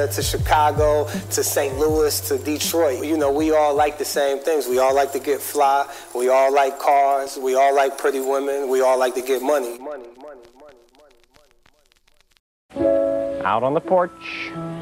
To Chicago, to St. Louis, to Detroit. You know, we all like the same things. We all like to get fly. We all like cars. We all like pretty women. We all like to get money. Out on the porch.